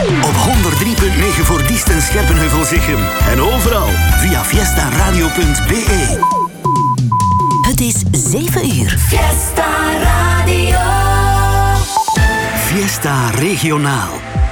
Op 103.9 voor Diest en Scherpenheuvel-Zichem. En overal via fiestaradio.be. Het is 7 uur. Fiesta Radio. Fiesta Regionaal.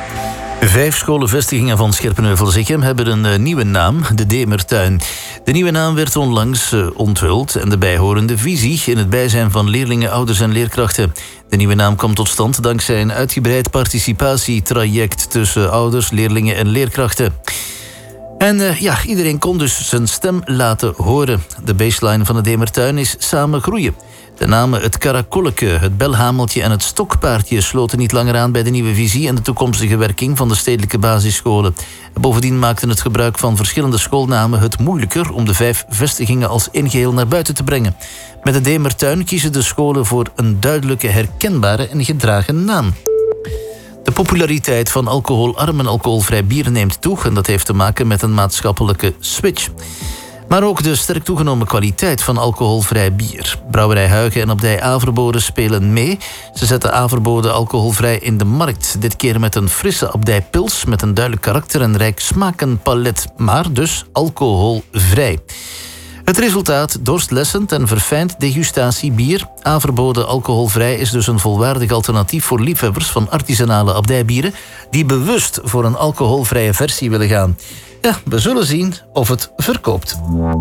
5 scholenvestigingen van Scherpenheuvel-Zichem hebben een nieuwe naam, de Demertuin. De nieuwe naam werd onlangs onthuld en de bijhorende visie in het bijzijn van leerlingen, ouders en leerkrachten. De nieuwe naam kwam tot stand dankzij een uitgebreid participatietraject tussen ouders, leerlingen en leerkrachten. En iedereen kon dus zijn stem laten horen. De baseline van de Demertuin is samen groeien. De namen het karakolleke, het belhameltje en het stokpaardje sloten niet langer aan bij de nieuwe visie en de toekomstige werking van de stedelijke basisscholen. Bovendien maakten het gebruik van verschillende schoolnamen het moeilijker om de 5 vestigingen als één geheel naar buiten te brengen. Met de Demertuin kiezen de scholen voor een duidelijke, herkenbare en gedragen naam. De populariteit van alcoholarm en alcoholvrij bier neemt toe en dat heeft te maken met een maatschappelijke switch. Maar ook de sterk toegenomen kwaliteit van alcoholvrij bier. Brouwerij Huygen en abdij Averbode spelen mee. Ze zetten Averbode alcoholvrij in de markt. Dit keer met een frisse abdij Pils met een duidelijk karakter en rijk smakenpalet. Maar dus alcoholvrij. Het resultaat: dorstlessend en verfijnd degustatiebier. Averbode alcoholvrij is dus een volwaardig alternatief voor liefhebbers van artisanale abdijbieren die bewust voor een alcoholvrije versie willen gaan. Ja, we zullen zien of het verkoopt.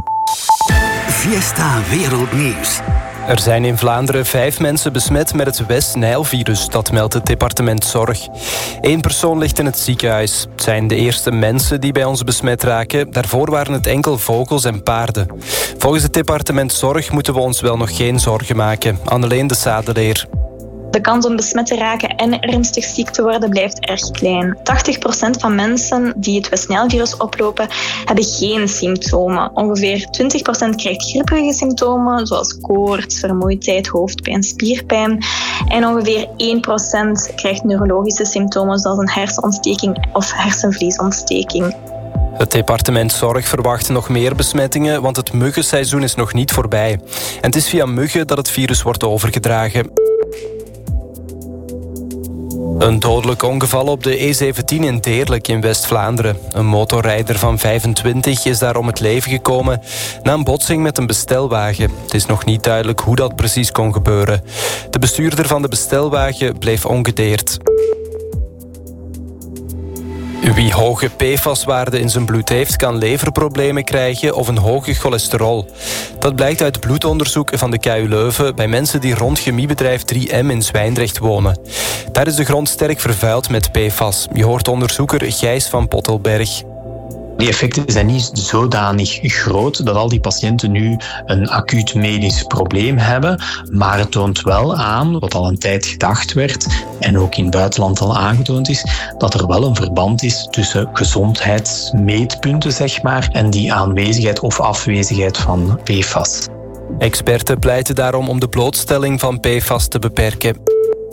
Fiesta Wereldnieuws. Er zijn in Vlaanderen 5 mensen besmet met het West-Nijl-virus. Dat meldt het departement Zorg. 1 persoon ligt in het ziekenhuis. Het zijn de eerste mensen die bij ons besmet raken. Daarvoor waren het enkel vogels en paarden. Volgens het departement Zorg moeten we ons wel nog geen zorgen maken. Anneleen de Sadeleer. De kans om besmet te raken en ernstig ziek te worden blijft erg klein. 80% van mensen die het West-Nijl-virus oplopen, hebben geen symptomen. Ongeveer 20% krijgt grieperige symptomen, zoals koorts, vermoeidheid, hoofdpijn, spierpijn. En ongeveer 1% krijgt neurologische symptomen, zoals een hersenontsteking of hersenvliesontsteking. Het departement Zorg verwacht nog meer besmettingen, want het muggenseizoen is nog niet voorbij. En het is via muggen dat het virus wordt overgedragen. Een dodelijk ongeval op de E17 in Deerlijk in West-Vlaanderen. Een motorrijder van 25 is daar om het leven gekomen na een botsing met een bestelwagen. Het is nog niet duidelijk hoe dat precies kon gebeuren. De bestuurder van de bestelwagen bleef ongedeerd. Wie hoge PFAS-waarden in zijn bloed heeft, kan leverproblemen krijgen of een hoge cholesterol. Dat blijkt uit bloedonderzoek van de KU Leuven bij mensen die rond chemiebedrijf 3M in Zwijndrecht wonen. Daar is de grond sterk vervuild met PFAS. Je hoort onderzoeker Gijs van Pottelberg. Die effecten zijn niet zodanig groot dat al die patiënten nu een acuut medisch probleem hebben. Maar het toont wel aan, wat al een tijd gedacht werd en ook in het buitenland al aangetoond is, dat er wel een verband is tussen gezondheidsmeetpunten, zeg maar, en die aanwezigheid of afwezigheid van PFAS. Experten pleiten daarom om de blootstelling van PFAS te beperken.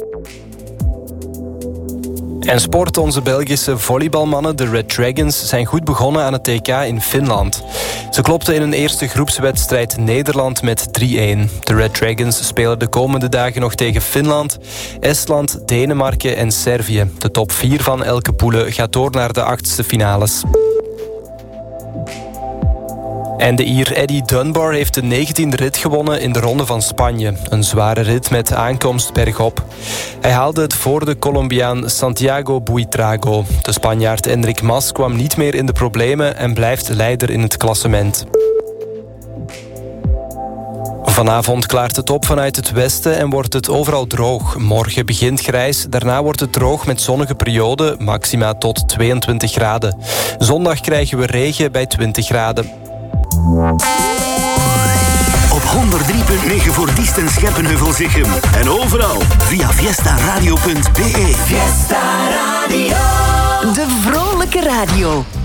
En sport, onze Belgische volleybalmannen, de Red Dragons, zijn goed begonnen aan het TK in Finland. Ze klopten in een eerste groepswedstrijd Nederland met 3-1. De Red Dragons spelen de komende dagen nog tegen Finland, Estland, Denemarken en Servië. De top 4 van elke poele gaat door naar de 8e finales. En de Ier Eddie Dunbar heeft de 19e rit gewonnen in de Ronde van Spanje. Een zware rit met aankomst bergop. Hij haalde het voor de Colombiaan Santiago Buitrago. De Spanjaard Enric Mas kwam niet meer in de problemen en blijft leider in het klassement. Vanavond klaart het op vanuit het westen en wordt het overal droog. Morgen begint grijs, daarna wordt het droog met zonnige perioden, maxima tot 22 graden. Zondag krijgen we regen bij 20 graden. Op 103.9 voor Diest en Scherpenheuvel-Zichem. En overal via fiestaradio.be. Fiesta Radio. De vrolijke radio.